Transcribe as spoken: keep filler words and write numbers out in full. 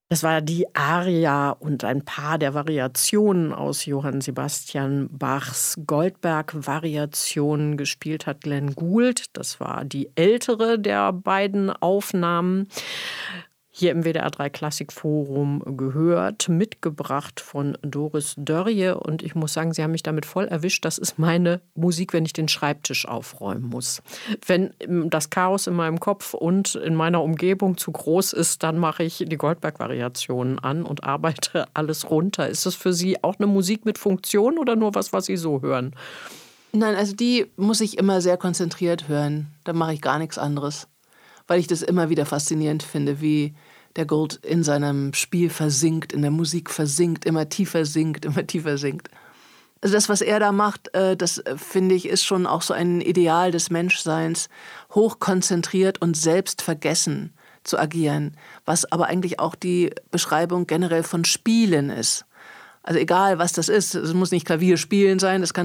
Das war die Aria und ein paar der Variationen aus Johann Sebastian Bachs Goldberg-Variationen. Gespielt hat Glenn Gould. Das war die ältere der beiden Aufnahmen. Hier im W D R drei Klassikforum gehört, mitgebracht von Doris Dörrie. Und ich muss sagen, Sie haben mich damit voll erwischt. Das ist meine Musik, wenn ich den Schreibtisch aufräumen muss. Wenn das Chaos in meinem Kopf und in meiner Umgebung zu groß ist, dann mache ich die Goldberg-Variationen an und arbeite alles runter. Ist das für Sie auch eine Musik mit Funktion oder nur was, was Sie so hören? Nein, also die muss ich immer sehr konzentriert hören. Da mache ich gar nichts anderes. Weil ich das immer wieder faszinierend finde, wie der Gould in seinem Spiel versinkt, in der Musik versinkt, immer tiefer sinkt, immer tiefer sinkt. Also das, was er da macht, das finde ich, ist schon auch so ein Ideal des Menschseins, hochkonzentriert und selbstvergessen zu agieren, was aber eigentlich auch die Beschreibung generell von Spielen ist. Also egal, was das ist, es muss nicht Klavier spielen sein, das kann